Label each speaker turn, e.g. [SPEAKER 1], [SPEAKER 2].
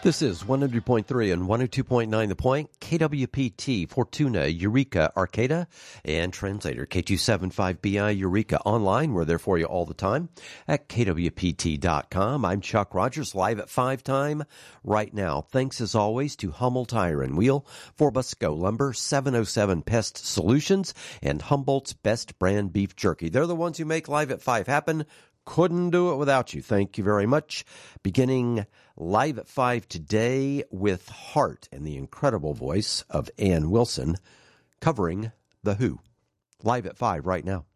[SPEAKER 1] This is 100.3 and 102.9 The Point, KWPT, Fortuna, Eureka, Arcata, and translator K275BI Eureka online. We're there for you all the time at KWPT.com. I'm Chuck Rogers, live at 5 time right now. Thanks as always to Hummel Tire and Wheel, Forbusco Lumber, 707 Pest Solutions, and Humboldt's Best Brand Beef Jerky. They're the ones who make Live at 5 happen. Couldn't do it without you. Thank you very much. Beginning Live at 5 today with Heart and the incredible voice of Ann Wilson covering The Who. Live at 5 right now.